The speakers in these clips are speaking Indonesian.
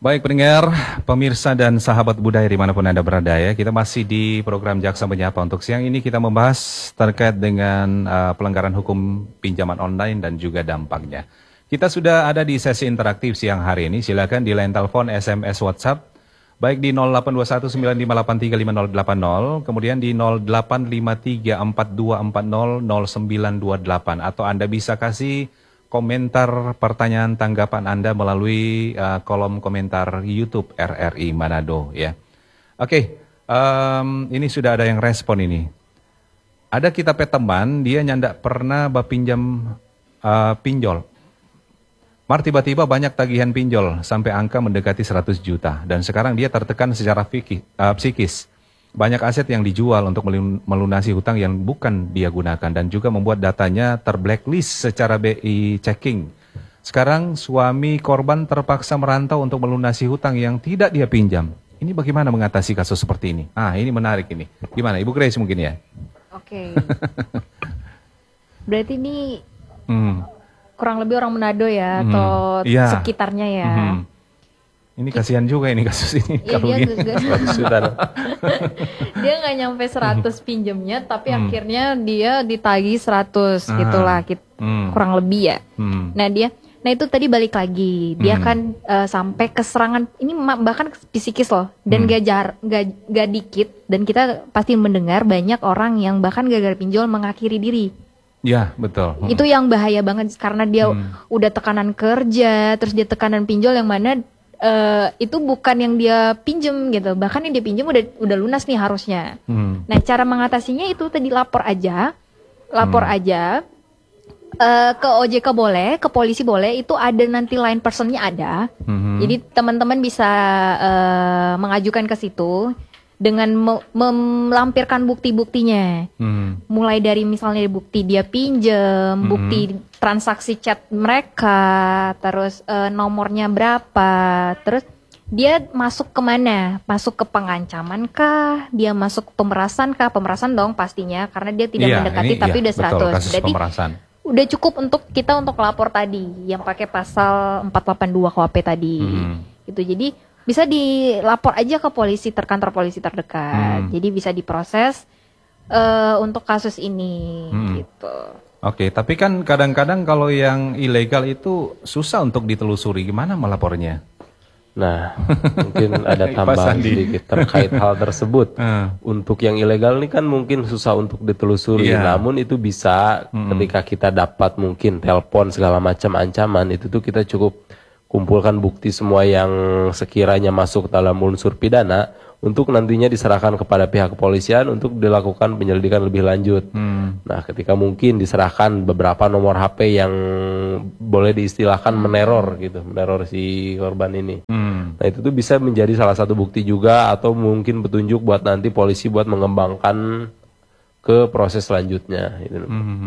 Baik pendengar, pemirsa dan sahabat budaya dimanapun Anda berada ya. Kita masih di program Jaksa Menyapa. Untuk siang ini kita membahas terkait dengan pelanggaran hukum pinjaman online dan juga dampaknya. Kita sudah ada di sesi interaktif siang hari ini. Silakan di line telepon, SMS, WhatsApp. Baik di 082195835080, kemudian di 085342400928. Atau Anda bisa kasih komentar, pertanyaan, tanggapan Anda melalui kolom komentar YouTube RRI Manado ya. Oke, ini sudah ada yang respon ini. Ada kita teman, dia nyandak pernah bapinjam pinjol. Mar tiba-tiba banyak tagihan pinjol sampai angka mendekati 100 juta dan sekarang dia tertekan secara psikis. Banyak aset yang dijual untuk melunasi hutang yang bukan dia gunakan dan juga membuat datanya terblacklist secara BI checking. Sekarang suami korban terpaksa merantau untuk melunasi hutang yang tidak dia pinjam. Ini bagaimana mengatasi kasus seperti ini? Ini menarik ini. Gimana Ibu Grace mungkin ya? Oke. Berarti ini kurang lebih orang Manado ya atau sekitarnya ya. Ini kasihan juga ini kasus ini. Kalau dia nggak nyampe 100 pinjemnya, tapi akhirnya dia ditagih 100 gitulah, kurang lebih ya. Nah itu tadi balik lagi, dia kan sampai keserangan ini bahkan psikis loh, dan gak dikit, dan kita pasti mendengar banyak orang yang bahkan gara-gara pinjol mengakhiri diri. Ya betul. Itu yang bahaya banget karena dia udah tekanan kerja, terus dia tekanan pinjol yang mana itu bukan yang dia pinjem gitu, bahkan yang dia pinjem udah lunas nih harusnya. Nah cara mengatasinya itu tadi lapor aja ke OJK boleh, ke polisi boleh, itu ada nanti line personnya ada. Jadi teman-teman bisa mengajukan ke situ dengan melampirkan bukti-buktinya. Mulai dari misalnya bukti dia pinjem, bukti transaksi chat mereka, terus nomornya berapa, terus dia masuk kemana, masuk ke pengancaman kah, dia masuk pemerasan kah, pemerasan dong pastinya, karena dia tidak mendekati tapi udah 100. Berarti udah cukup untuk kita untuk lapor tadi, yang pakai pasal 482 KUHP tadi. Gitu, jadi bisa dilapor aja ke polisi, kantor polisi terdekat. Jadi bisa diproses untuk kasus ini gitu. Oke, tapi kan kadang-kadang kalau yang ilegal itu susah untuk ditelusuri. Gimana melapornya? Nah, mungkin ada tambahan sedikit terkait hal tersebut. Untuk yang ilegal ini kan mungkin susah untuk ditelusuri. Namun itu bisa ketika kita dapat mungkin telepon segala macam ancaman, itu tuh kita cukup kumpulkan bukti semua yang sekiranya masuk dalam unsur pidana untuk nantinya diserahkan kepada pihak kepolisian untuk dilakukan penyelidikan lebih lanjut. Nah, ketika mungkin diserahkan beberapa nomor HP yang boleh diistilahkan meneror gitu, meneror si korban ini. Nah, itu tuh bisa menjadi salah satu bukti juga atau mungkin petunjuk buat nanti polisi buat mengembangkan ke proses selanjutnya. Gitu.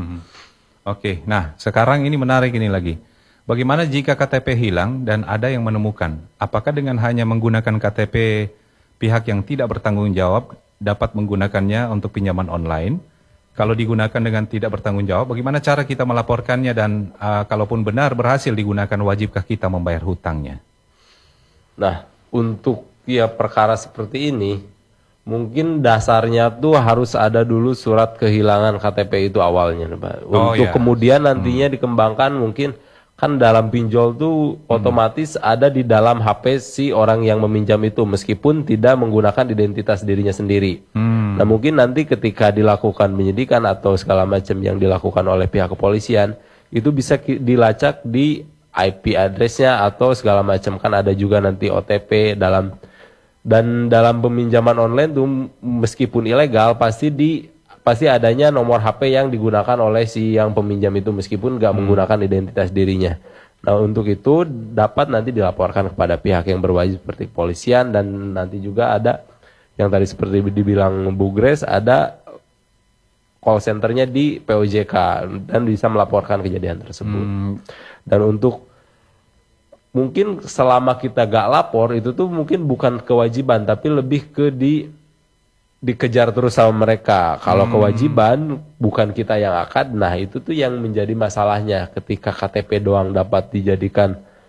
Oke, nah sekarang ini menarik ini lagi. Bagaimana jika KTP hilang dan ada yang menemukan? Apakah dengan hanya menggunakan KTP pihak yang tidak bertanggung jawab dapat menggunakannya untuk pinjaman online? Kalau digunakan dengan tidak bertanggung jawab, bagaimana cara kita melaporkannya dan kalaupun benar berhasil digunakan, wajibkah kita membayar hutangnya? Nah, untuk perkara seperti ini, mungkin dasarnya tuh harus ada dulu surat kehilangan KTP itu awalnya, Pak. Untuk kemudian nantinya dikembangkan mungkin. Kan dalam pinjol tuh otomatis ada di dalam HP si orang yang meminjam itu meskipun tidak menggunakan identitas dirinya sendiri. Nah mungkin nanti ketika dilakukan penyidikan atau segala macam yang dilakukan oleh pihak kepolisian itu bisa dilacak di IP addressnya atau segala macam, kan ada juga nanti OTP dalam peminjaman online tuh meskipun ilegal pasti adanya nomor HP yang digunakan oleh si yang peminjam itu meskipun nggak menggunakan identitas dirinya. Nah untuk itu dapat nanti dilaporkan kepada pihak yang berwajib seperti kepolisian dan nanti juga ada yang tadi seperti dibilang Bu Grace ada call centernya di POJK dan bisa melaporkan kejadian tersebut. Dan untuk mungkin selama kita gak lapor itu tuh mungkin bukan kewajiban tapi lebih ke dikejar terus sama mereka. Kalau kewajiban bukan kita yang akad, nah itu tuh yang menjadi masalahnya ketika KTP doang dapat dijadikan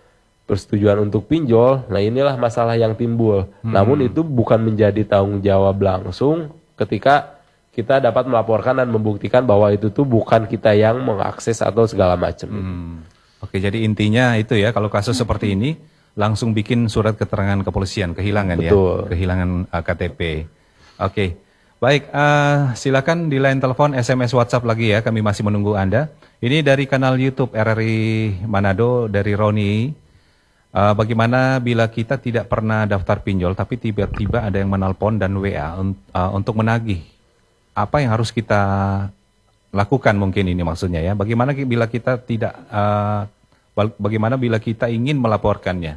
persetujuan untuk pinjol. Nah inilah masalah yang timbul. Namun itu bukan menjadi tanggung jawab langsung ketika kita dapat melaporkan dan membuktikan bahwa itu tuh bukan kita yang mengakses atau segala macam. Oke, jadi intinya itu ya, kalau kasus seperti ini langsung bikin surat keterangan kepolisian, kehilangan. Betul. Ya, kehilangan KTP. Oke, baik, silakan di line telepon, SMS, WhatsApp lagi ya, kami masih menunggu Anda. Ini dari kanal YouTube RRI Manado, dari Roni. Bagaimana bila kita tidak pernah daftar pinjol, tapi tiba-tiba ada yang menelpon dan WA untuk menagih? Apa yang harus kita lakukan mungkin ini maksudnya ya? Bagaimana bila kita tidak, bagaimana bila kita ingin melaporkannya?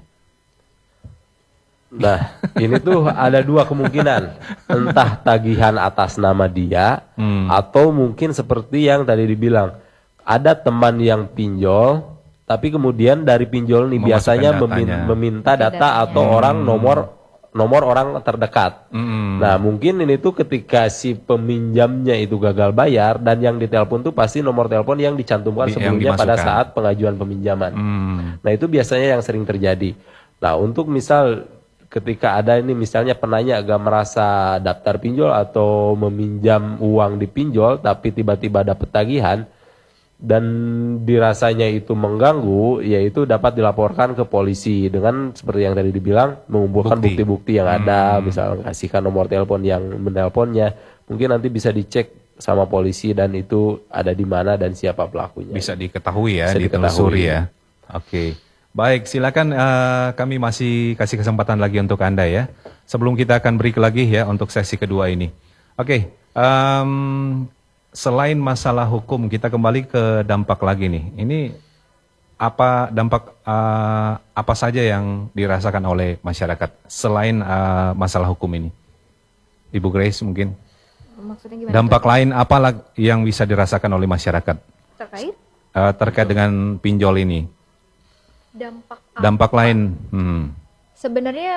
Nah, ini tuh ada dua kemungkinan. Entah tagihan atas nama dia, atau mungkin seperti yang tadi dibilang, ada teman yang pinjol, tapi kemudian dari pinjol ini biasanya meminta data atau nomor orang terdekat. Nah, mungkin ini tuh ketika si peminjamnya itu gagal bayar dan yang ditelepon tuh pasti nomor telepon yang dicantumkan sebelumnya pada saat pengajuan peminjaman. Nah, itu biasanya yang sering terjadi. Nah, untuk misal ketika ada ini misalnya penanya agak merasa daftar pinjol atau meminjam uang di pinjol tapi tiba-tiba dapat tagihan dan dirasanya itu mengganggu, yaitu dapat dilaporkan ke polisi dengan seperti yang tadi dibilang, mengumpulkan bukti-bukti yang ada, misalnya kasihkan nomor telepon yang menelponnya, mungkin nanti bisa dicek sama polisi dan itu ada di mana dan siapa pelakunya. Bisa diketahui ya, ditelusuri ya. Oke, baik, silakan, kami masih kasih kesempatan lagi untuk Anda ya. Sebelum kita akan break lagi ya untuk sesi kedua ini. Oke, selain masalah hukum, kita kembali ke dampak lagi nih. Ini apa dampak apa saja yang dirasakan oleh masyarakat selain masalah hukum ini? Ibu Grace mungkin. Maksudnya gimana? Dampak lain apa yang bisa dirasakan oleh masyarakat terkait dengan pinjol ini? Dampak lain. Sebenarnya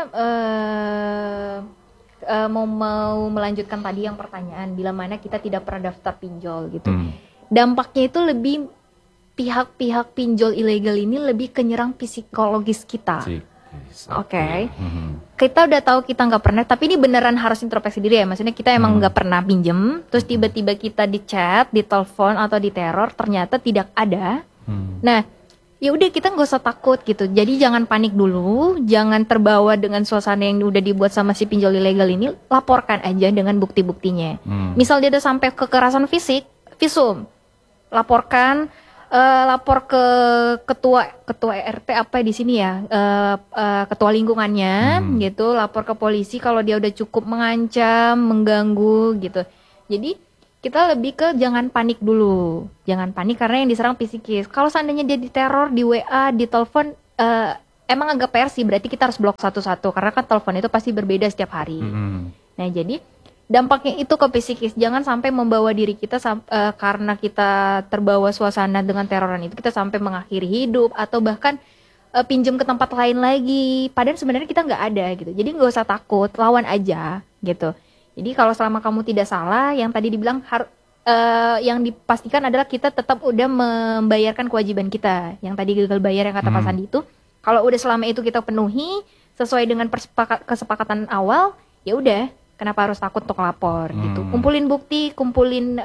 mau melanjutkan tadi yang pertanyaan, bila mana kita tidak pernah daftar pinjol gitu. Dampaknya itu lebih pihak-pihak pinjol ilegal ini lebih kenyerang psikologis kita. Oke. Kita udah tahu kita nggak pernah, tapi ini beneran harus introspeksi diri ya. Maksudnya kita emang nggak pernah pinjem, terus tiba-tiba kita di chat, di telepon atau di teror, ternyata tidak ada. Nah, ya udah kita nggak usah takut gitu. Jadi jangan panik dulu, jangan terbawa dengan suasana yang udah dibuat sama si pinjol ilegal ini. Laporkan aja dengan bukti-buktinya. Misal dia udah sampai kekerasan fisik, visum, laporkan, lapor ke ketua RT apa di sini ya, ketua lingkungannya gitu, lapor ke polisi kalau dia udah cukup mengancam, mengganggu gitu. Jadi kita lebih ke jangan panik dulu. Jangan panik karena yang diserang psikis. Kalau seandainya dia diteror, di WA, di telepon, emang agak PR sih, berarti kita harus blok satu-satu. Karena kan telepon itu pasti berbeda setiap hari. Nah, jadi dampaknya itu ke psikis. Jangan sampai membawa diri kita karena kita terbawa suasana dengan teroran itu, kita sampai mengakhiri hidup. Atau bahkan pinjam ke tempat lain lagi. Padahal sebenarnya kita nggak ada gitu. Jadi nggak usah takut, lawan aja gitu. Jadi kalau selama kamu tidak salah, yang tadi dibilang yang dipastikan adalah kita tetap udah membayarkan kewajiban kita. Yang tadi gagal bayar yang kata Pak Sandi itu, kalau udah selama itu kita penuhi sesuai dengan kesepakatan awal, ya udah, kenapa harus takut untuk lapor gitu. Kumpulin bukti, kumpulin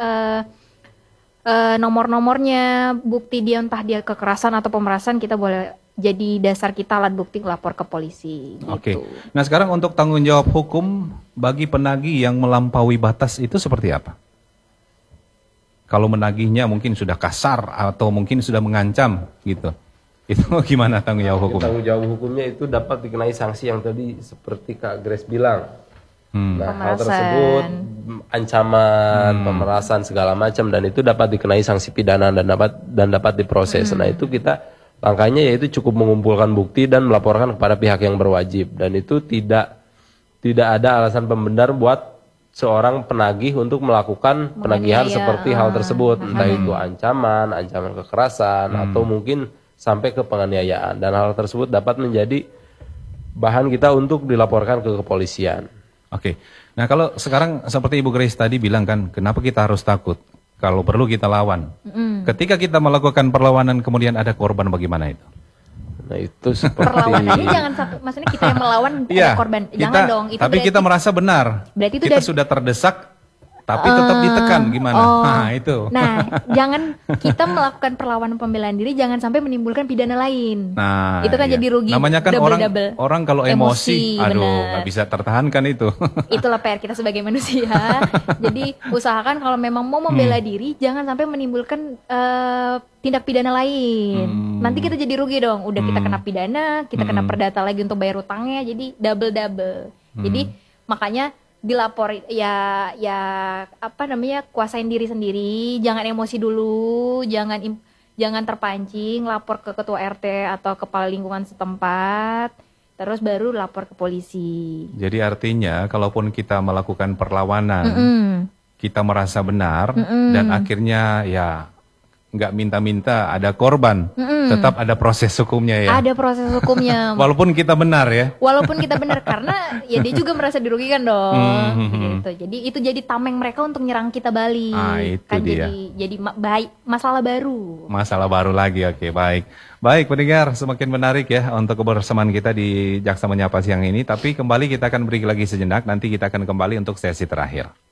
nomor-nomornya, bukti dia entah dia kekerasan atau pemerasan, kita boleh jadi dasar kita alat bukti lapor ke polisi gitu. Oke. Nah, sekarang untuk tanggung jawab hukum bagi penagih yang melampaui batas itu seperti apa? Kalau menagihnya mungkin sudah kasar atau mungkin sudah mengancam gitu. Itu gimana tanggung jawab hukum? Tanggung jawab hukumnya itu dapat dikenai sanksi yang tadi seperti Kak Grace bilang. Nah, hal tersebut ancaman, pemerasan segala macam, dan itu dapat dikenai sanksi pidana dan dapat diproses. Nah, itu kita langkahnya yaitu cukup mengumpulkan bukti dan melaporkan kepada pihak yang berwajib, dan itu tidak ada alasan pembenar buat seorang penagih untuk melakukan penagihan seperti hal tersebut, entah itu ancaman kekerasan atau mungkin sampai ke penganiayaan, dan hal tersebut dapat menjadi bahan kita untuk dilaporkan ke kepolisian. Oke. Nah, kalau sekarang seperti Ibu Grace tadi bilang kan, kenapa kita harus takut? Kalau perlu kita lawan. Ketika kita melakukan perlawanan kemudian ada korban, bagaimana itu? Nah itu seperti perlawanannya jangan sampai, maksudnya kita yang melawan ada korban, jangan dong. Itu tapi kita merasa benar. Berarti itu kita sudah terdesak, tapi tetap ditekan gimana? Nah itu. Nah, jangan kita melakukan perlawanan pembelaan diri, jangan sampai menimbulkan pidana lain. Nah, itu kan jadi rugi. Namanya kan orang kalau emosi, aduh nggak bisa tertahankan itu. Itulah PR kita sebagai manusia. Jadi usahakan kalau memang mau membela diri, jangan sampai menimbulkan tindak pidana lain. Nanti kita jadi rugi dong. Udah kita kena pidana, kita kena perdata lagi untuk bayar utangnya, jadi double. Jadi makanya dilapor ya apa namanya, kuasain diri sendiri, jangan emosi dulu, jangan terpancing, lapor ke ketua RT atau kepala lingkungan setempat, terus baru lapor ke polisi. Jadi artinya kalaupun kita melakukan perlawanan, kita merasa benar dan akhirnya ya nggak minta-minta ada korban, tetap ada proses hukumnya ya. Ada proses hukumnya. Walaupun kita benar ya. Walaupun kita benar, karena ya dia juga merasa dirugikan dong. Gitu. Jadi itu jadi tameng mereka untuk nyerang kita balik. Itu kan dia. Jadi masalah baru. Masalah baru lagi, oke baik. Baik pendengar, semakin menarik ya untuk kebersamaan kita di Jaksa Menyapa siang ini. Tapi kembali kita akan break lagi sejenak, nanti kita akan kembali untuk sesi terakhir.